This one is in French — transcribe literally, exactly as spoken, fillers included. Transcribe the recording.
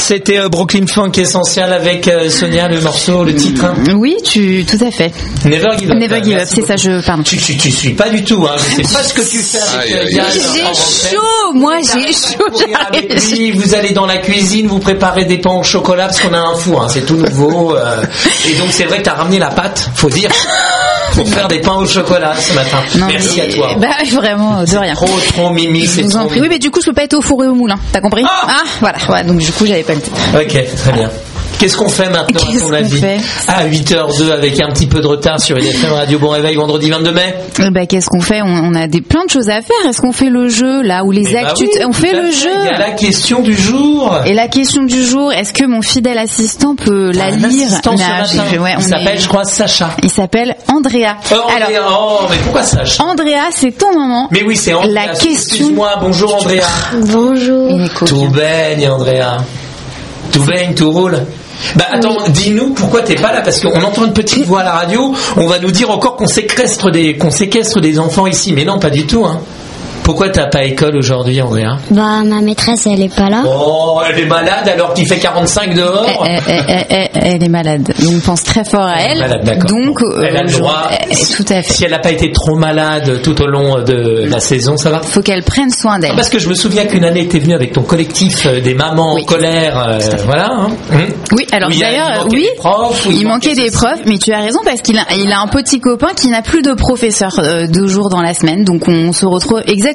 c'était euh, Brooklyn Funk Essential avec euh, Sonia, le morceau, le titre. Hein. Oui, tu, tout à fait. Never Give Up. Never Give Up, c'est ça, je, pardon. Tu, tu, tu suis pas du tout, hein. C'est pas ce que tu fais avec euh, Yann. J'ai chaud, moi j'ai chaud. Avec lui, vous allez dans la cuisine, vous préparez des pains au chocolat parce qu'on a un four, hein. C'est tout nouveau. Euh, et donc c'est vrai que t'as ramené la pâte, faut dire. Pour faire des pains au chocolat ce matin. Non, merci mais, à toi. Bah vraiment, de rien. Trop, trop mimi, c'est trop. Oui, mais du coup, je peux pas être au four et au moulin. T'as compris? Ah, ah voilà. Ouais, donc du coup, j'avais pas le temps. Ok, très bien. Qu'est-ce qu'on fait maintenant à ton avis? À huit heures deux avec un petit peu de retard sur I D F M Radio Bon Réveil vendredi vingt-deux mai. Euh, bah, qu'est-ce qu'on fait? on, on a des, plein de choses à faire. Est-ce qu'on fait le jeu là ou les eh actus? Bah oui, on fait le fait. jeu. Il y a la question du jour. Et la question du jour, est-ce que mon fidèle assistant peut la lire? Là, ouais, Il s'appelle, est... je crois, Sacha. Il s'appelle Andrea. Euh, Andrea. Alors, oh, mais pourquoi Sacha? Andrea, c'est ton moment. Mais oui, c'est Andrea. La question. Excuse-moi, bonjour Andrea. Bonjour. Tout baigne, Andrea. Tout baigne, tout roule. Bah attends, oui. Dis-nous pourquoi t'es pas là, parce qu'on entend une petite voix à la radio, on va nous dire encore qu'on séquestre des, qu'on séquestre des enfants ici, mais non, pas du tout, hein. Pourquoi t'as pas école aujourd'hui, Andrea? Bah, ma maîtresse, elle est pas là. Oh, elle est malade alors qu'il fait quarante-cinq dehors. Elle, elle, elle, elle est malade. Donc, on pense très fort à elle. Elle est malade, d'accord. Donc, bon, elle a le droit. Je... Tout à fait. Si elle n'a pas été trop malade tout au long de la saison, ça va? Faut qu'elle prenne soin d'elle. Parce que je me souviens qu'une année, t'es venue avec ton collectif des mamans oui. en colère, euh, voilà. Hein. Mmh. Oui, alors d'ailleurs, il oui. Des profs, il, il manquait des profs, mais tu as raison parce qu'il a, il a un petit copain qui n'a plus de professeur euh, deux jours dans la semaine. Donc, on se retrouve exactement